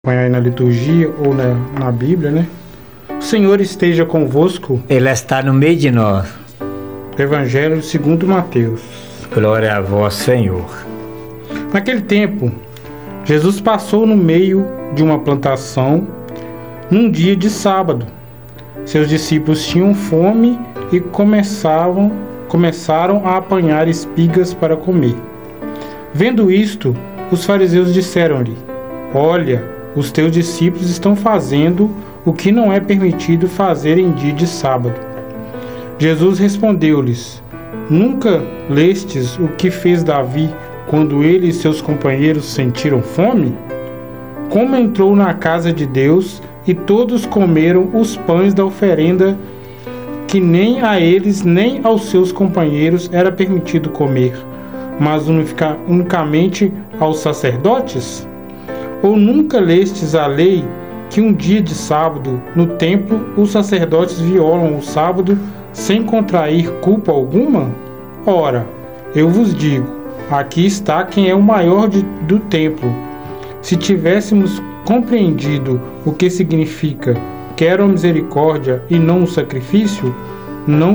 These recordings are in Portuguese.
Acompanhar aí na liturgia ou na Bíblia, né? O Senhor esteja convosco. Ele está no meio de nós. Evangelho segundo Mateus. Glória a vós, Senhor. Naquele tempo, Jesus passou no meio de uma plantação num dia de sábado. Seus discípulos tinham fome e começaram a apanhar espigas para comer. Vendo isto, os fariseus disseram-lhe: Olha, os teus discípulos estão fazendo o que não é permitido fazer em dia de sábado. Jesus respondeu-lhes: Nunca lestes o que fez Davi quando ele e seus companheiros sentiram fome? Como entrou na casa de Deus e todos comeram os pães da oferenda que nem a eles nem aos seus companheiros era permitido comer, mas unicamente aos sacerdotes? Ou nunca lestes a lei que um dia de sábado, no templo, os sacerdotes violam o sábado sem contrair culpa alguma? Ora, eu vos digo, aqui está quem é o maior do templo. Se tivéssemos compreendido o que significa quero a misericórdia e não o sacrifício, não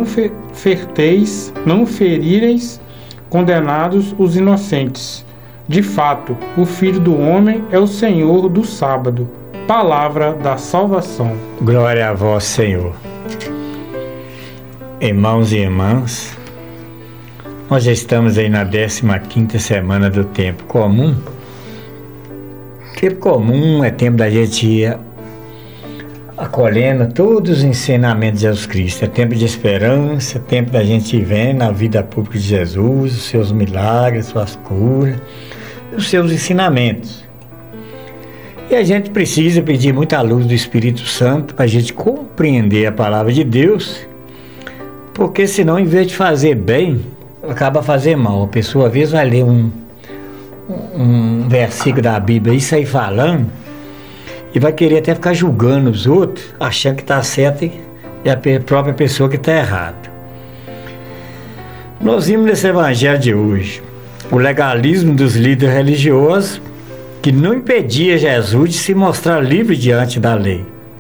ferireis condenados os inocentes. De fato, o Filho do Homem é o Senhor do sábado. Palavra da salvação. Glória a vós, Senhor. Irmãos e irmãs, nós já estamos aí na 15ª semana do tempo comum. Tempo comum é tempo da gente ir acolhendo todos os ensinamentos de Jesus Cristo. É tempo de esperança, tempo da gente ir vendo a vida pública de Jesus, os seus milagres, suas curas, os seus ensinamentos. E a gente precisa pedir muita luz do Espírito Santo para a gente compreender a palavra de Deus, porque senão, em vez de fazer bem, acaba fazendo mal. A pessoa às vezes vai ler um versículo da Bíblia e sair falando, e vai querer até ficar julgando os outros, achando que está certo e a própria pessoa que está errado. Nós vimos nesse evangelho de hoje o legalismo dos líderes religiosos, que não impedia Jesus de se mostrar livre diante da lei.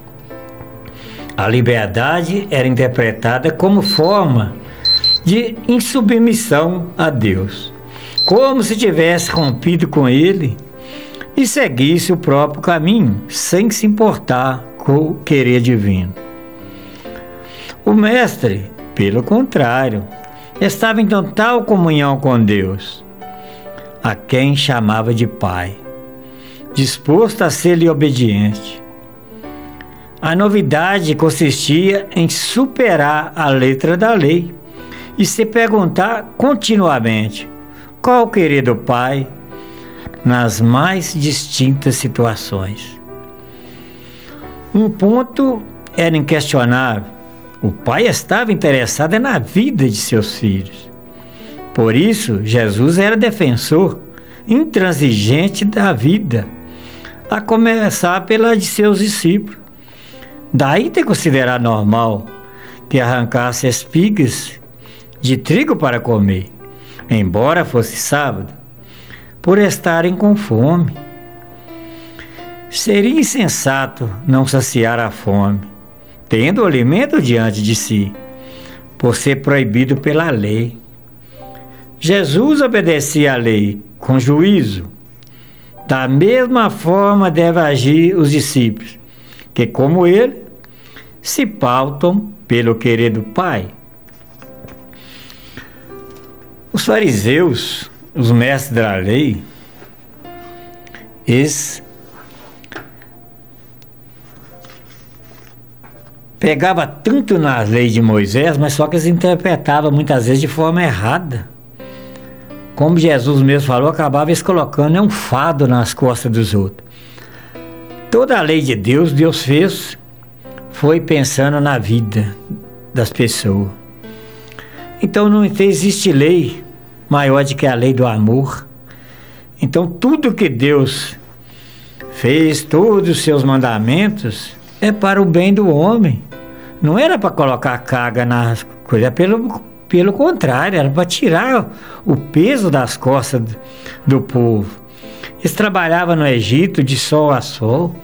A liberdade era interpretada como forma de insubmissão a Deus, como se tivesse rompido com ele e seguisse o próprio caminho, sem se importar com o querer divino. O mestre, pelo contrário, estava em total comunhão com Deus, a quem chamava de Pai, disposto a ser-lhe obediente. A novidade consistia em superar a letra da lei e se perguntar continuamente qual o querer do Pai nas mais distintas situações. Um ponto era inquestionável: o Pai estava interessado na vida de seus filhos. Por isso, Jesus era defensor intransigente da vida, a começar pela de seus discípulos. Daí ter considerado normal que arrancasse espigas de trigo para comer, embora fosse sábado, por estarem com fome. Seria insensato não saciar a fome, tendo o alimento diante de si, por ser proibido pela lei. Jesus obedecia à lei com juízo. Da mesma forma devem agir os discípulos, que, como ele, se pautam pelo querer do Pai. Os fariseus, os mestres da lei, eles pegavam tanto nas leis de Moisés, mas só que eles interpretavam muitas vezes de forma errada. Como Jesus mesmo falou, acabava eles colocando um fardo nas costas dos outros. Toda a lei de Deus, Deus fez, foi pensando na vida das pessoas. Então não existe lei maior do que a lei do amor. Então tudo que Deus fez, todos os seus mandamentos, é para o bem do homem. Não era para colocar carga nas coisas, pelo contrário, era para tirar o peso das costas do povo. Eles trabalhavam no Egito de sol a sol.